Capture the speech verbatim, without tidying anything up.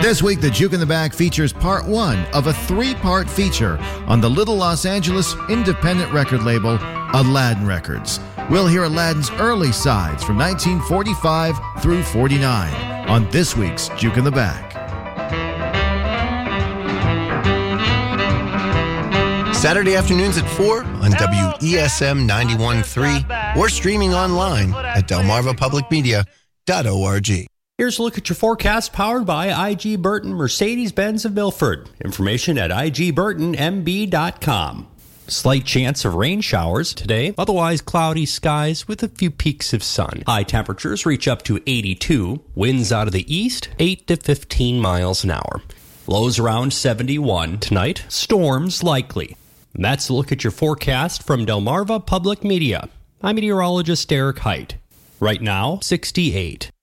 This week, the Juke in the Bag features part one of a three-part feature on the Little Los Angeles independent record label, Aladdin Records. We'll hear Aladdin's early sides from nineteen forty-five through forty-nine on this week's Juke in the Bag. Saturday afternoons at four on W E S M ninety-one point three or streaming online at delmarva public media dot org. Here's a look at your forecast powered by I G Burton Mercedes-Benz of Milford. Information at I G burton M B dot com. Slight chance of rain showers today, otherwise cloudy skies with a few peaks of sun. High temperatures reach up to eighty-two, winds out of the east, eight to fifteen miles an hour. Lows around seventy-one tonight, storms likely. And that's a look at your forecast from Delmarva Public Media. I'm meteorologist Derek Height. Right now, sixty-eight.